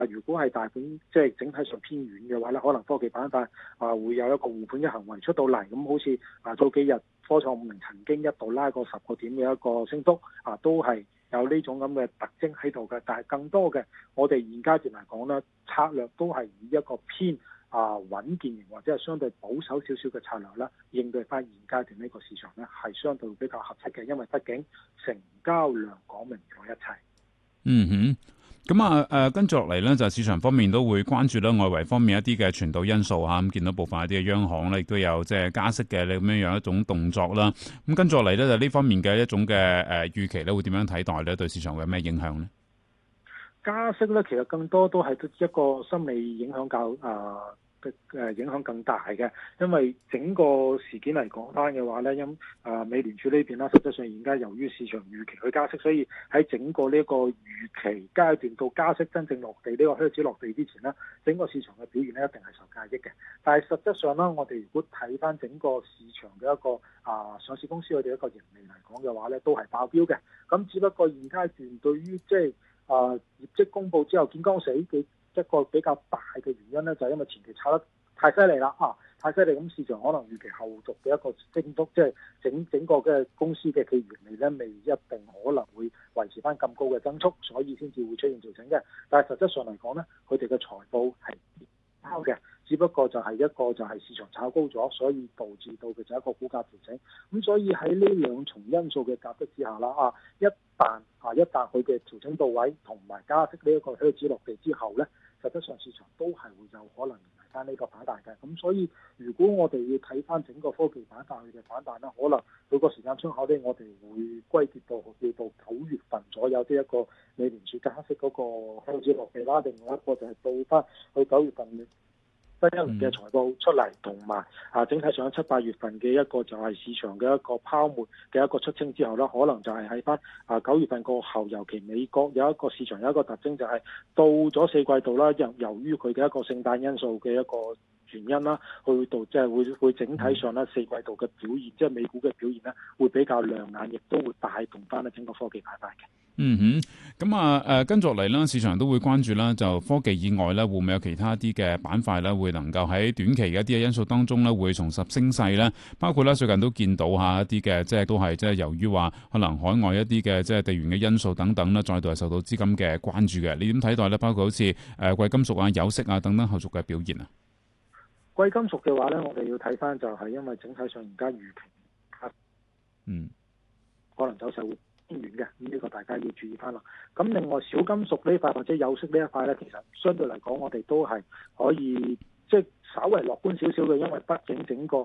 如果係大盤即係整體上偏軟嘅話咧，可能科技板塊會有一個護盤嘅行為出到嚟。咁好似早幾日科創50曾經一度拉過10個點嘅一個升幅都係有呢種咁嘅特徵喺度嘅。但係更多嘅，我哋現階段嚟講咧，策略都係以一個偏穩健型或者係相對保守少少嘅策略啦，應對翻現階段呢個市場咧係相對比較合適嘅，因為畢竟成交量講明咗一切。 嗯哼。咁跟住落嚟咧，就市場方面都會關注啦，外圍方面一啲嘅傳導因素嚇，咁見到部分一啲嘅央行咧，亦都有即係加息嘅咁樣一種動作啦。咁跟住落嚟咧，就呢方面嘅一種嘅預期咧，會點樣睇待咧？對市場會有咩影響呢？ 加息咧，其實更多都係一個心理影響影響更大嘅，因為整個事件嚟講翻嘅話咧，美聯儲呢邊啦，實際上而家由於市場預期去加息，所以喺整個呢個預期階段到加息真正落地呢個靴子落地之前呢，整個市場嘅表現咧一定係受壓抑嘅。但係實質上啦，我哋如果睇翻整個市場嘅一個上市公司佢哋一個盈利嚟講嘅話咧，都係爆標嘅。咁只不過現階段對於業績公佈之後見光死嘅一個比較大嘅原因咧，就係因為前期炒得太犀利啦，太犀利，咁市場可能預期後續嘅一個升幅，即係整個嘅公司嘅企業盈利咧，未一定可能會維持翻咁高嘅增速，所以先至會出現調整嘅。但係實質上嚟講咧，佢哋嘅財報係拋嘅，只不過就係市場炒高咗，所以導致到佢就一個股價調整。咁所以喺呢兩重因素嘅夾擊之下啦，一旦佢嘅調整到位，同埋加息呢一個靴子落地之後咧，實質上市場都係會有可能迎嚟翻呢個反彈嘅。咁所以如果我哋要睇翻整個科技板塊佢嘅反彈啦，可能佢個時間窗口咧，我哋會歸結到9月份左右呢一個美聯儲加息嗰個靴子落地啦。另外一個就係到翻去9月份新一輪嘅財報出嚟，同埋整體上7、8月份嘅一個就係市場嘅一個泡沫嘅一個出清之後啦，可能就係喺翻9月份過後，尤其美國有一個市場有一個特徵就係到咗4季度啦，由於佢嘅一個聖誕因素嘅一個原因啦，去到即係會整體上咧4季度嘅表現，即係美股嘅表現咧會比較亮眼，亦都會帶動翻整個科技板塊嘅。 嗯哼，咁跟住落嚟啦，市場都會關注啦，就科技以外咧，會唔會有其他啲嘅板塊咧，會能夠喺短期嘅一啲嘅因素當中咧，會重拾升勢咧？包括咧最近都見到一啲嘅，即係都係即係由於話可能海外一啲嘅即係地緣嘅因素等等咧，再度係受到資金嘅關注嘅。你點睇待咧？包括好似貴金屬有色等等後續嘅表現啊？ 貴金屬嘅話咧，我哋要睇翻就係因為整體上而家預期，可能走勢會偏遠嘅，咁呢個大家要注意翻啦。咁另外小金屬呢塊或者有色呢一塊咧，其實相對嚟講，我哋都係可以即係稍為樂觀少少嘅，因為畢竟整個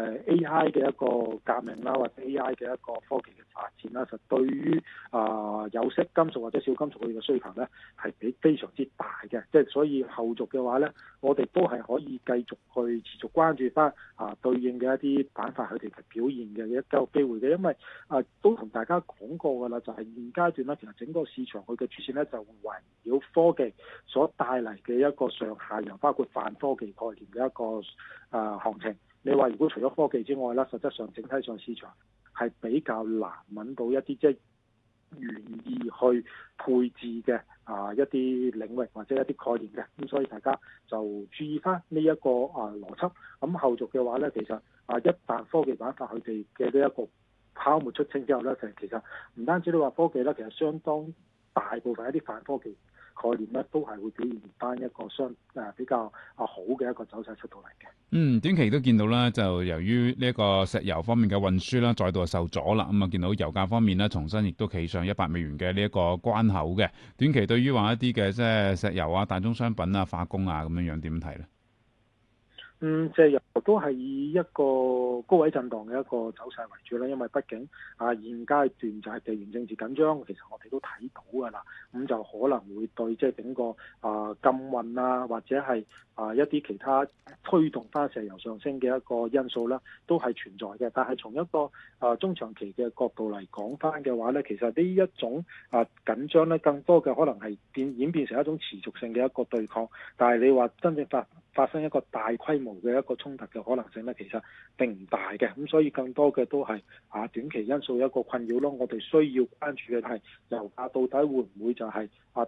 AI 嘅一個革命啦，或者 AI 嘅一個科技嘅發展啦，實對於有色金屬或者小金屬佢哋嘅需求咧係非常之大嘅，即係所以後續嘅話咧，我哋都係可以繼續去持續關注翻對應嘅一啲板塊佢哋嘅表現嘅一個機會嘅，因為都同大家講過㗎啦，就係現階段咧，其實整個市場佢嘅主線咧就圍繞科技所帶嚟嘅一個上下游，包括泛科技概念嘅一個行情。你話如果除咗科技之外咧，實質上整體上市場係比較難揾到一啲即係願意去配置嘅一啲領域或者一啲概念嘅，咁所以大家就注意翻呢一個邏輯。咁後續嘅話咧，其實一旦科技板塊佢哋嘅呢一個泡沫出清之後咧，就其實唔單止你話科技啦，其實相當大部分一啲泛科技概念咧，都係會表現翻一個比較好嘅一個走勢出到嚟嘅。 短期都見到啦，就由於呢一個石油方面嘅運輸啦，再度受阻啦。見到油價方面咧，重新亦都企上$100嘅呢一個關口嘅。短期對於話一啲嘅即係石油大宗商品化工咁樣點睇咧？ 石油都係以一個高位震盪嘅一個走勢為主啦，因為畢竟現階段就係地緣政治緊張，其實我哋都睇到㗎啦，咁就可能會對即係整個禁運或者係一啲其他推動翻石油上升嘅一個因素啦，都係存在嘅。但係從一個中長期嘅角度嚟講翻嘅話咧，其實呢一種緊張咧，更多嘅可能係演變成一種持續性嘅一個對抗。但係你話真正發生一個大規模嘅一個衝突嘅可能性咧，其實並唔大嘅。咁所以更多嘅都係短期因素一個困擾咯。我哋需要關注嘅係油價到底會唔會就係